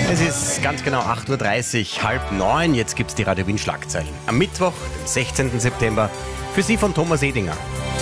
Es ist ganz genau 8.30 Uhr, 8:30. Jetzt gibt es die Radio Wien Schlagzeilen. Am Mittwoch, dem 16. September, für Sie von Thomas Edinger.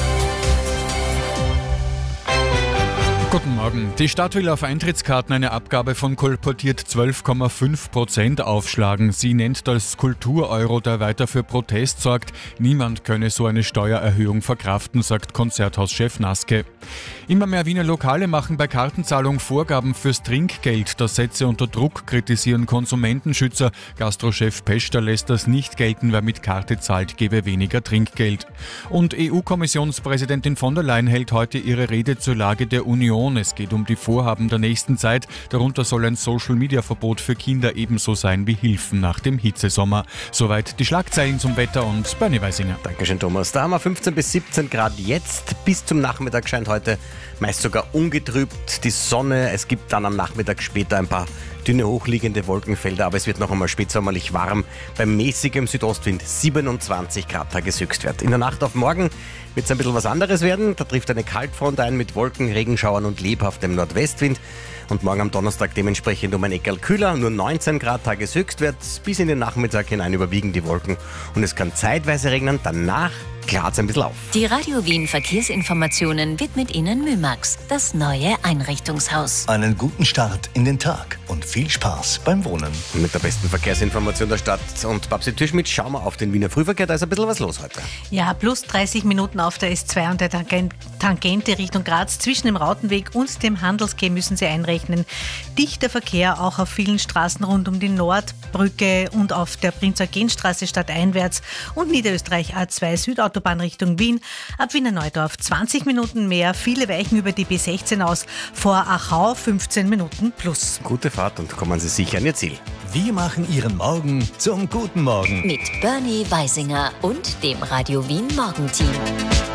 Guten Morgen. Die Stadt will auf Eintrittskarten eine Abgabe von kolportiert 12,5% aufschlagen. Sie nennt das Kultur-Euro, der weiter für Protest sorgt. Niemand könne so eine Steuererhöhung verkraften, sagt Konzerthauschef Naske. Immer mehr Wiener Lokale machen bei Kartenzahlung Vorgaben fürs Trinkgeld. Das setze unter Druck, kritisieren Konsumentenschützer. Gastrochef Peschter lässt das nicht gelten, wer mit Karte zahlt, gebe weniger Trinkgeld. Und EU-Kommissionspräsidentin von der Leyen hält heute ihre Rede zur Lage der Union. Es geht um die Vorhaben der nächsten Zeit. Darunter soll ein Social-Media-Verbot für Kinder ebenso sein wie Hilfen nach dem Hitzesommer. Soweit die Schlagzeilen zum Wetter und Bernie Weisinger. Dankeschön, Thomas. Da haben wir 15 bis 17 Grad jetzt. Bis zum Nachmittag scheint heute meist sogar ungetrübt die Sonne. Es gibt dann am Nachmittag später ein paar dünne hochliegende Wolkenfelder, aber es wird noch einmal spätsommerlich warm. Bei mäßigem Südostwind 27 Grad Tageshöchstwert. In der Nacht auf morgen wird es ein bisschen was anderes werden. Da trifft eine Kaltfront ein mit Wolken, Regenschauern und lebhaftem Nordwestwind. Und morgen am Donnerstag dementsprechend um ein Eckerl kühler, nur 19 Grad Tageshöchstwert. Bis in den Nachmittag hinein überwiegen die Wolken und es kann zeitweise regnen. Danach klart es ein bisschen auf. Die Radio Wien Verkehrsinformationen widmet Ihnen Mymax, das neue Einrichtungshaus. Einen guten Start in den Tag und viel Spaß beim Wohnen. Und mit der besten Verkehrsinformation der Stadt und Babsi Tüschmidt schauen wir auf den Wiener Frühverkehr. Da ist ein bisschen was los heute. Ja, plus 30 Minuten auf der S2 und der Tangente Richtung Graz. Zwischen dem Rautenweg und dem Handelsquai müssen Sie einrechnen. Dichter Verkehr auch auf vielen Straßen rund um die Nordbrücke und auf der Prinz-Eugen-Straße stadteinwärts und Niederösterreich A2 Südautobahn Richtung Wien. Ab Wiener Neudorf 20 Minuten mehr. Viele weichen über die B16 aus. Vor Achau 15 Minuten plus. Gute Fahrt und kommen Sie sicher an Ihr Ziel. Wir machen Ihren Morgen zum guten Morgen. Mit Bernie Weisinger und dem Radio Wien Morgenteam.